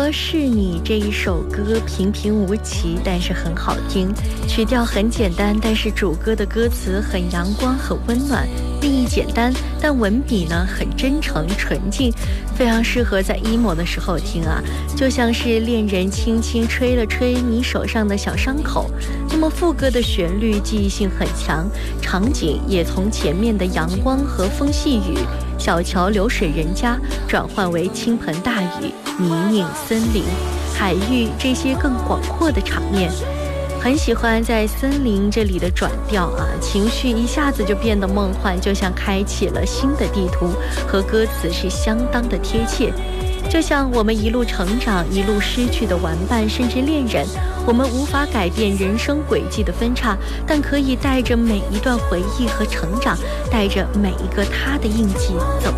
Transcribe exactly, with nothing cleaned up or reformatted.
了是你这一首歌平平无奇，但是很好听，曲调很简单，但是主歌的歌词很阳光很温暖，立意简单，但文笔呢很真诚纯净，非常适合在 emo 的时候听啊，就像是恋人轻轻吹了吹你手上的小伤口。那么副歌的旋律记忆性很强，场景也从前面的阳光和风细雨、小桥流水人家转换为倾盆大雨、泥泞森林、海域这些更广阔的场面。很喜欢在森林这里的转调啊，情绪一下子就变得梦幻，就像开启了新的地图，和歌词是相当的贴切。就像我们一路成长，一路失去的玩伴甚至恋人，我们无法改变人生轨迹的分岔，但可以带着每一段回忆和成长，带着每一个他的印记走